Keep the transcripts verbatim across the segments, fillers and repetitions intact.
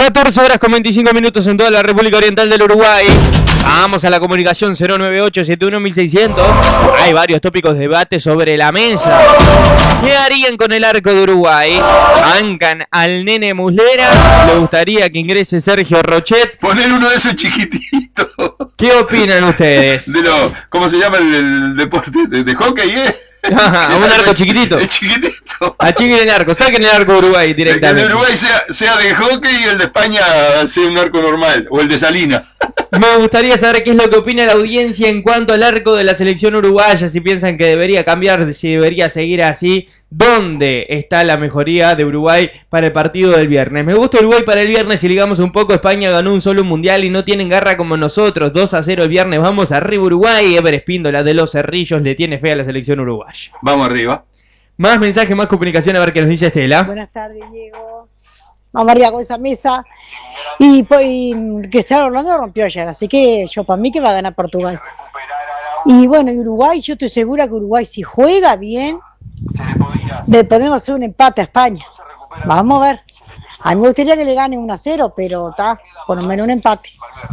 catorce horas con veinticinco minutos en toda la República Oriental del Uruguay. Vamos a la comunicación cero nueve ocho siete uno mil seiscientos. Hay varios tópicos de debate sobre la mesa. ¿Qué harían con el arco de Uruguay? ¿Bancan al nene Muslera? ¿Le gustaría que ingrese Sergio Rochet? Poner uno de esos chiquititos. ¿Qué opinan ustedes? De lo, ¿cómo se llama el, el deporte de, de hockey, eh? Ah, un arco chiquitito. Es chiquitito. Achiquen el arco, saquen el arco de Uruguay directamente. El de Uruguay sea, sea de hockey y el de España sea un arco normal. O el de Salina. Me gustaría saber qué es lo que opina la audiencia en cuanto al arco de la selección uruguaya. Si piensan que debería cambiar, si debería seguir así. ¿Dónde está la mejoría de Uruguay para el partido del viernes? Me gusta Uruguay para el viernes y ligamos un poco. España ganó un solo mundial y no tienen garra como nosotros. dos a cero el viernes. Vamos arriba Uruguay. Ever Espíndola de los Cerrillos le tiene fe a la selección uruguaya. Vamos arriba. Más mensajes, más comunicación, a ver qué nos dice Estela. Buenas tardes, Diego. Vamos arriba con esa mesa. Y, pues, y Cristiano Ronaldo rompió ayer, así que yo para mí que va a ganar Portugal. Y bueno, y Uruguay, yo estoy segura que Uruguay si juega bien, le podemos hacer un empate a España. Vamos a ver. A mí me gustaría que le gane uno a cero, pero está, por lo menos un empate.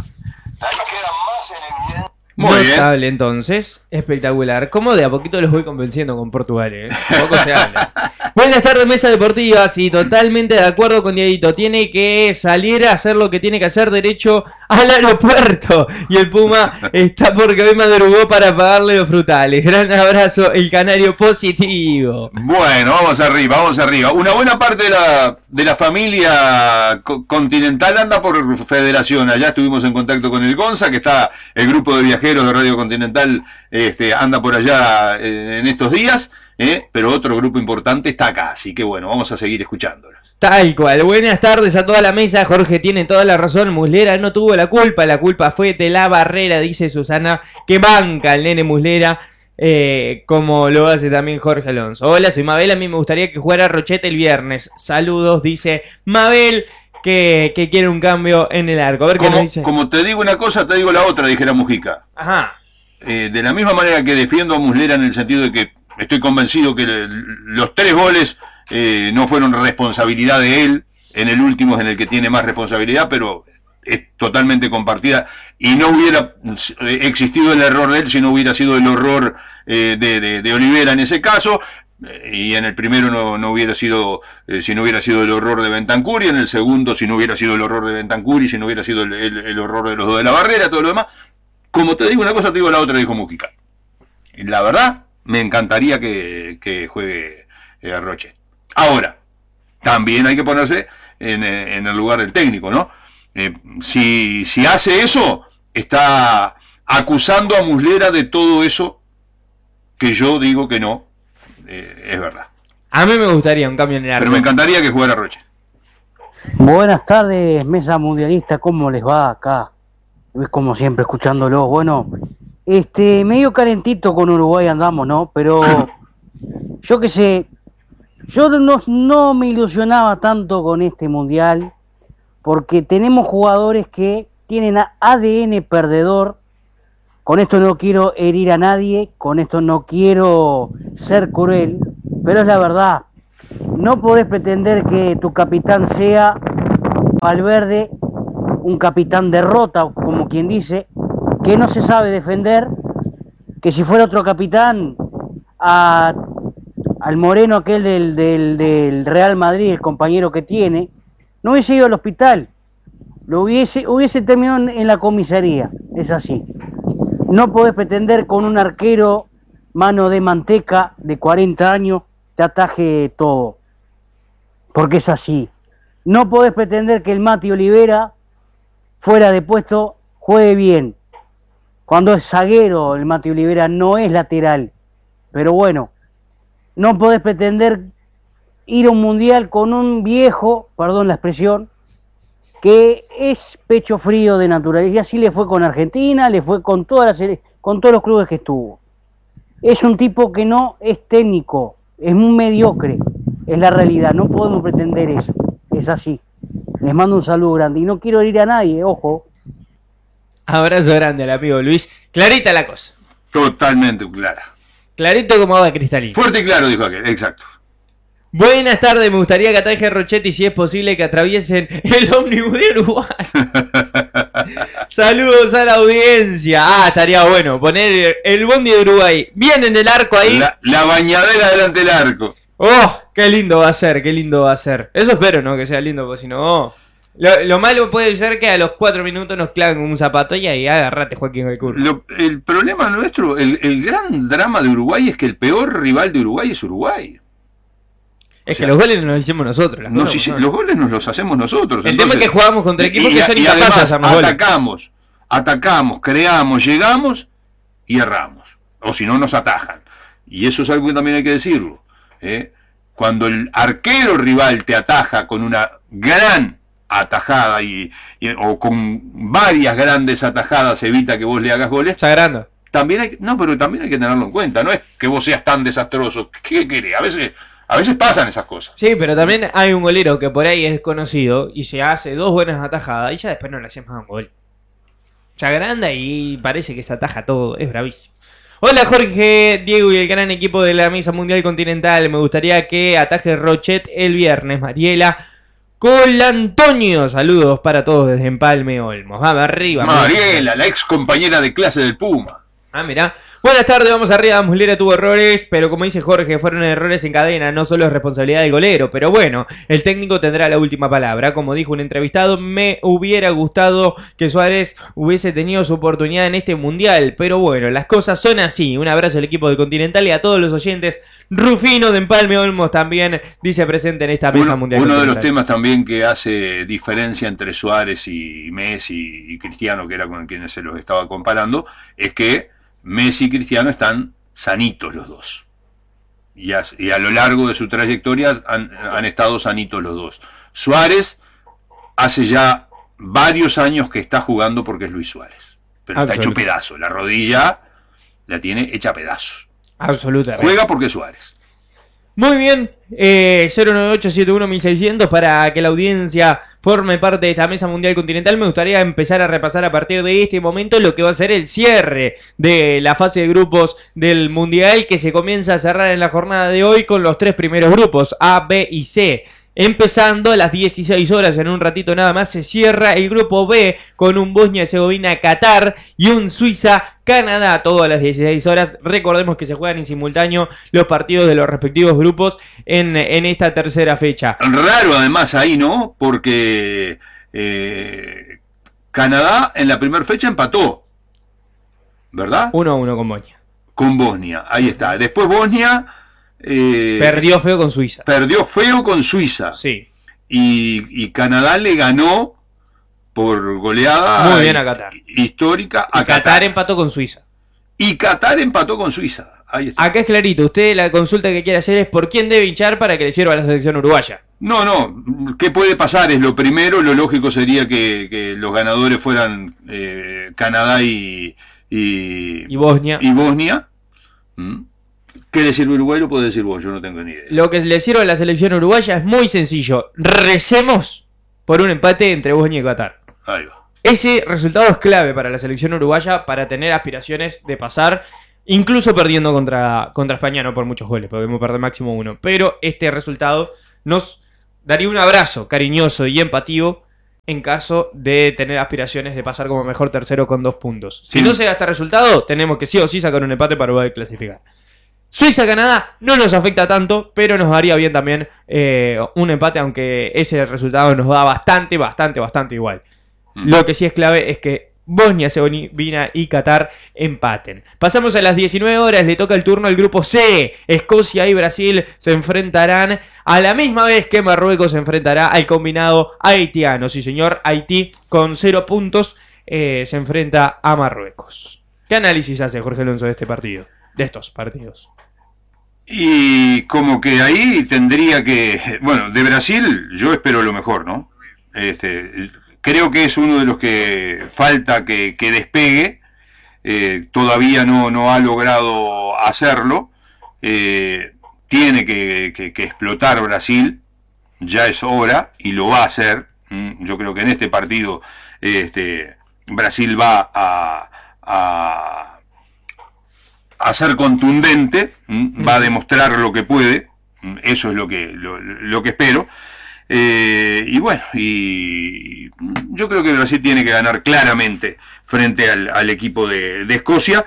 Muy notable, bien. Entonces, espectacular. Como de a poquito los voy convenciendo con Portugal, ¿eh? Poco se habla. Buenas tardes, Mesa Deportiva. Sí, totalmente de acuerdo con Dieguito. Tiene que salir a hacer lo que tiene que hacer, derecho al aeropuerto. Y el Puma está porque hoy madrugó para pagarle los frutales. Gran abrazo, el canario positivo. Bueno, vamos arriba, vamos arriba. Una buena parte de la, de la familia co continental anda por Federación. Allá estuvimos en contacto con el Gonza, que está el grupo de viajeros de Radio Continental, este, anda por allá eh, en estos días. ¿Eh? Pero otro grupo importante está acá, así que bueno, vamos a seguir escuchándolos. Tal cual. Buenas tardes a toda la mesa. Jorge tiene toda la razón. Muslera no tuvo la culpa, la culpa fue de la barrera, dice Susana, que banca al nene Muslera, eh, como lo hace también Jorge Alonso. Hola, soy Mabel, a mí me gustaría que jugara Rochet el viernes. Saludos, dice Mabel, que, que quiere un cambio en el arco. A ver qué como, nos dice. Como te digo una cosa, te digo la otra, dijera Mujica. Ajá. Eh, de la misma manera que defiendo a Muslera en el sentido de que estoy convencido que los tres goles eh, no fueron responsabilidad de él. En el último es en el que tiene más responsabilidad, pero es totalmente compartida. Y no hubiera existido el error de él si no hubiera sido el horror eh, de, de, de Olivera en ese caso. Y en el primero no, no hubiera sido, eh, si no hubiera sido el horror de Bentancur, y en el segundo si no hubiera sido el horror de Bentancur, y si no hubiera sido el, el, el horror de los dos de la barrera, todo lo demás. Como te digo una cosa, te digo la otra, dijo Mujica. Y la verdad, me encantaría que, que juegue eh, Rochet. Ahora, también hay que ponerse en, en el lugar del técnico, ¿no? Eh, si, si hace eso, está acusando a Muslera de todo eso que yo digo que no, eh, es verdad. A mí me gustaría un cambio en el arco. Pero me encantaría que jugara Rochet. Buenas tardes, Mesa Mundialista, ¿cómo les va acá? Como siempre, escuchándolo. Bueno, este, medio calentito con Uruguay andamos, ¿no? Pero yo qué sé, yo no, no me ilusionaba tanto con este mundial, porque tenemos jugadores que tienen A D N perdedor. Con esto no quiero herir a nadie, con esto no quiero ser cruel, pero es la verdad. No podés pretender que tu capitán sea Valverde, un capitán derrota, como quien dice, que no se sabe defender, que si fuera otro capitán, a, al moreno aquel del, del, del Real Madrid, el compañero que tiene, no hubiese ido al hospital, lo hubiese, hubiese terminado en, en la comisaría. Es así. No podés pretender con un arquero mano de manteca de cuarenta años te ataje todo, porque es así. No podés pretender que el Mati Olivera, fuera de puesto, juegue bien. Cuando es zaguero, el Mati Olivera no es lateral. Pero bueno, no podés pretender ir a un mundial con un viejo, perdón la expresión, que es pecho frío de naturaleza. Y así le fue con Argentina, le fue con todas las, con todos los clubes que estuvo. Es un tipo que no es técnico, es un mediocre, es la realidad. No podemos pretender eso, es así. Les mando un saludo grande y no quiero herir a nadie, ojo. Abrazo grande al amigo Luis. Clarita la cosa. Totalmente clara. Clarito como agua cristalina. Fuerte y claro, dijo aquel, exacto. Buenas tardes, me gustaría que ataje Rochetti si es posible que atraviesen el ómnibus de Uruguay. Saludos a la audiencia. Ah, estaría bueno poner el bondi de Uruguay bien en el arco ahí. La, la bañadera delante del arco. Oh, qué lindo va a ser, qué lindo va a ser. Eso espero, ¿no? Que sea lindo, porque si no... Lo, lo malo puede ser que a los cuatro minutos nos claven con un zapato y ahí agarrate, Joaquín del Curro. Lo, el problema nuestro, el, el gran drama de Uruguay es que el peor rival de Uruguay es Uruguay. Es O sea, que los goles nos los hicimos nosotros. Las nos cosas, hice- ¿no? los goles nos los hacemos nosotros. El entonces, tema es que jugamos contra equipos y- que son y incapaces de además hacernos goles. atacamos, atacamos, creamos, llegamos y erramos. O si no, nos atajan. Y eso es algo que también hay que decirlo. ¿eh? Cuando el arquero rival te ataja con una gran atajada y, y- o con varias grandes atajadas evita que vos le hagas goles, Sagrando. también hay, no, pero también hay que tenerlo en cuenta. No es que vos seas tan desastroso. ¿Qué querés? A veces, a veces pasan esas cosas. Sí, pero también hay un golero que por ahí es conocido y se hace dos buenas atajadas y ya después no le hacemos más un gol. Se agranda y parece que se ataja todo. Es bravísimo. Hola Jorge, Diego y el gran equipo de la Mesa Mundial Continental. Me gustaría que ataje Rochet el viernes. Mariela Colantonio. Saludos para todos desde Empalme Olmos. Vamos arriba. Mariela, la ex compañera de clase del Puma. Ah, mirá. Buenas tardes, vamos arriba. Muslera tuvo errores, pero como dice Jorge, fueron errores en cadena. No solo es responsabilidad del golero, pero bueno, el técnico tendrá la última palabra. Como dijo un entrevistado, me hubiera gustado que Suárez hubiese tenido su oportunidad en este mundial. Pero bueno, las cosas son así. Un abrazo al equipo de Continental y a todos los oyentes. Rufino de Empalme Olmos también dice presente en esta mesa Uno, mundial. uno de los Continental. temas también que hace diferencia entre Suárez y Messi y Cristiano, que era con quienes se los estaba comparando, es que Messi y Cristiano están sanitos los dos. Y a, y a lo largo de su trayectoria han, han estado sanitos los dos. Suárez hace ya varios años que está jugando porque es Luis Suárez. Pero está hecho pedazo. La rodilla la tiene hecha pedazos. Absolutamente. Juega porque es Suárez. Muy bien, eh, cero nueve ocho siete uno mil seiscientos para que la audiencia forme parte de esta mesa mundial continental. Me gustaría empezar a repasar a partir de este momento lo que va a ser el cierre de la fase de grupos del mundial, que se comienza a cerrar en la jornada de hoy con los tres primeros grupos, A, B y C. Empezando a las dieciséis horas, en un ratito nada más, se cierra el grupo B con un Bosnia-Herzegovina-Qatar y un Suiza-Canadá, todo a las dieciséis horas. Recordemos que se juegan en simultáneo los partidos de los respectivos grupos en, en esta tercera fecha. Raro además ahí, ¿no? Porque eh, Canadá en la primera fecha empató, ¿verdad? uno a uno con Bosnia. Con Bosnia, ahí está. Después Bosnia... Eh, Perdió feo con Suiza. Perdió feo con Suiza. Sí. Y, y Canadá le ganó por goleada Muy bien a Qatar. histórica a Y Qatar, Qatar. empató con Suiza. Y Qatar empató con Suiza. Ahí está. Acá es clarito, usted la consulta que quiere hacer es por quién debe hinchar para que le sirva a la selección uruguaya. No, no. ¿Qué puede pasar? Es lo primero. Lo lógico sería que, que los ganadores fueran eh, Canadá y, y, Y Bosnia. y Bosnia. ¿Mm? ¿Qué le sirve Uruguay? Lo puede decir vos, yo no tengo ni idea. Lo que le sirve a la selección uruguaya es muy sencillo. Recemos por un empate entre Bosnia y Qatar. Ahí va. Ese resultado es clave para la selección uruguaya para tener aspiraciones de pasar, incluso perdiendo contra, contra España, no por muchos goles, podemos perder máximo uno. Pero este resultado nos daría un abrazo cariñoso y empativo en caso de tener aspiraciones de pasar como mejor tercero con dos puntos. Si Sí. no se da este resultado, tenemos que sí o sí sacar un empate para poder clasificar. Suiza-Canadá no nos afecta tanto, pero nos daría bien también eh, un empate, aunque ese resultado nos da bastante, bastante, bastante igual. Mm. Lo que sí es clave es que Bosnia, Herzegovina y Qatar empaten. Pasamos a las diecinueve horas, le toca el turno al grupo C. Escocia y Brasil se enfrentarán a la misma vez que Marruecos se enfrentará al combinado haitiano. Sí señor, Haití con cero puntos eh, se enfrenta a Marruecos. ¿Qué análisis hace Jorge Alonso de este partido? De estos partidos. Y como que ahí tendría que... Bueno, de Brasil yo espero lo mejor, ¿no? Este, creo que es uno de los que falta que, que despegue. Eh, todavía no, no ha logrado hacerlo. Eh, tiene que, que, que explotar Brasil. Ya es hora y lo va a hacer. Mm, Yo creo que en este partido este, Brasil va a... a a ser contundente, ¿m? Va a demostrar lo que puede, Eso es lo que, lo, lo que espero. Eh, y bueno, y yo creo que Brasil tiene que ganar claramente frente al, al equipo de, de Escocia.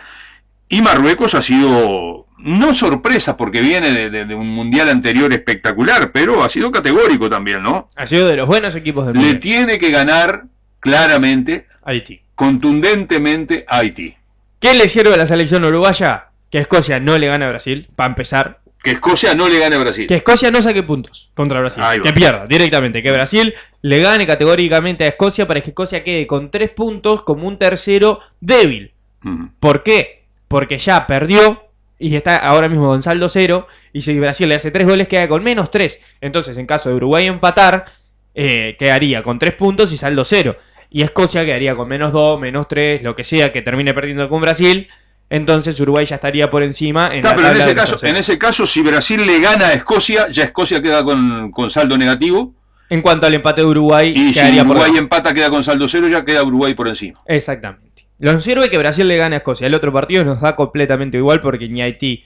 Y Marruecos ha sido, no sorpresa porque viene de, de, de un mundial anterior espectacular, pero ha sido categórico también, ¿no? Ha sido de los buenos equipos del Le mundial. tiene que ganar claramente, Haití. contundentemente a Haití. ¿Qué le sirve a la selección uruguaya? Que Escocia no le gane a Brasil, para empezar. Que Escocia no le gane a Brasil. Que Escocia no saque puntos contra Brasil. Ahí va. Que pierda directamente. Que Brasil le gane categóricamente a Escocia para que Escocia quede con tres puntos como un tercero débil. Mm. ¿Por qué? Porque ya perdió y está ahora mismo con saldo cero. Y si Brasil le hace tres goles, queda con menos tres. Entonces, en caso de Uruguay empatar, eh, quedaría con tres puntos y saldo cero. Y Escocia quedaría con menos dos, menos tres, lo que sea, que termine perdiendo con Brasil. Entonces Uruguay ya estaría por encima en Claro, la pero en tabla ese, de los caso, terceros. en ese caso, si Brasil le gana a Escocia, ya Escocia queda con, con saldo negativo. En cuanto al empate de Uruguay, Y si quedaría por Uruguay debajo. empata, queda con saldo cero, ya queda Uruguay por encima. Exactamente. Nos sirve que Brasil le gane a Escocia. El otro partido nos da completamente igual porque ni Haití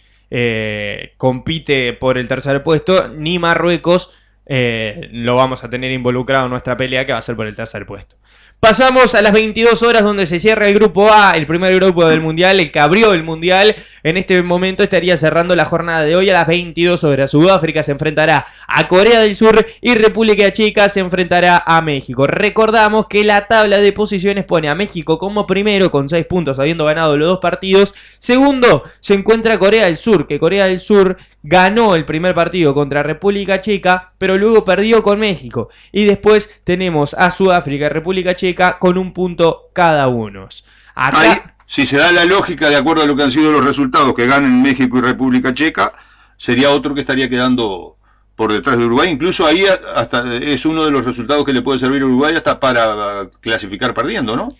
eh, compite por el tercer puesto, ni Marruecos eh, lo vamos a tener involucrado en nuestra pelea, que va a ser por el tercer puesto. Pasamos a las veintidós horas donde se cierra el grupo A, el primer grupo del Mundial, el que abrió el Mundial. En este momento estaría cerrando la jornada de hoy a las veintidós horas. Sudáfrica se enfrentará a Corea del Sur y República Checa se enfrentará a México. Recordamos que la tabla de posiciones pone a México como primero con seis puntos, habiendo ganado los dos partidos. Segundo se encuentra Corea del Sur, que Corea del Sur ganó el primer partido contra República Checa, pero luego perdió con México. Y después tenemos a Sudáfrica y República Checa con un punto cada uno. Acá... Ahí, si se da la lógica de acuerdo a lo que han sido los resultados, que ganen México y República Checa, sería otro que estaría quedando por detrás de Uruguay. Incluso ahí hasta es uno de los resultados que le puede servir a Uruguay hasta para clasificar perdiendo, ¿no?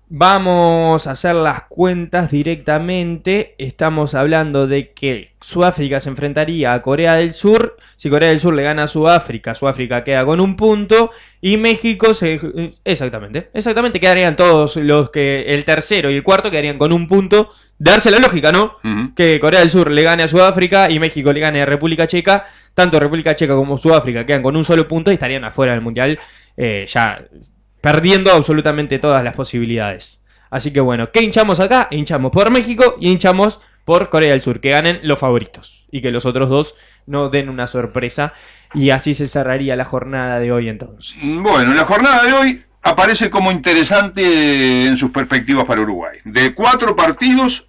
Vamos a hacer las cuentas directamente. Estamos hablando de que Sudáfrica se enfrentaría a Corea del Sur. Si Corea del Sur le gana a Sudáfrica, Sudáfrica queda con un punto. Y México se... Exactamente. Exactamente, quedarían todos los que... El tercero y el cuarto quedarían con un punto. Darse la lógica, ¿no? Uh-huh. Que Corea del Sur le gane a Sudáfrica y México le gane a República Checa. Tanto República Checa como Sudáfrica quedan con un solo punto y estarían afuera del Mundial. Eh, ya... perdiendo absolutamente todas las posibilidades. Así que bueno, ¿qué hinchamos acá? Hinchamos por México y hinchamos por Corea del Sur. Que ganen los favoritos. Y que los otros dos no den una sorpresa. Y así se cerraría la jornada de hoy entonces. Bueno, la jornada de hoy aparece como interesante en sus perspectivas para Uruguay. De cuatro partidos,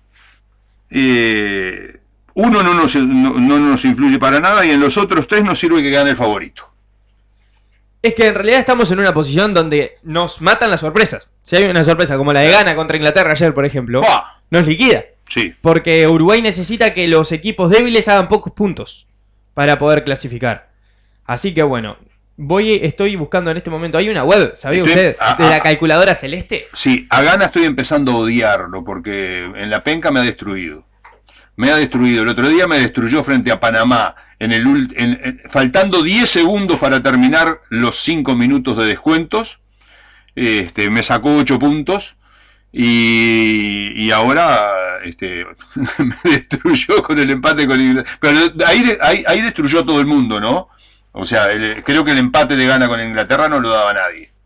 eh, uno no nos, no, no nos influye para nada y en los otros tres nos sirve que gane el favorito. Es que en realidad estamos en una posición donde nos matan las sorpresas. Si hay una sorpresa como la de Ghana contra Inglaterra ayer, por ejemplo, ¡Bah! nos liquida. Sí. Porque Uruguay necesita que los equipos débiles hagan pocos puntos para poder clasificar. Así que bueno, voy, estoy buscando en este momento. Hay una web, ¿sabía Estoy- usted? ah, De la ah, calculadora celeste. Sí, a Ghana estoy empezando a odiarlo porque en la penca me ha destruido. Me ha destruido. El otro día me destruyó frente a Panamá, en el ult- en- en- faltando diez segundos para terminar los cinco minutos de descuentos. Este, me sacó ocho puntos y, y ahora este, me destruyó con el empate con Inglaterra. Pero ahí, de- ahí, ahí destruyó a todo el mundo, ¿no? O sea, el- creo que el empate de Ghana con Inglaterra no lo daba nadie.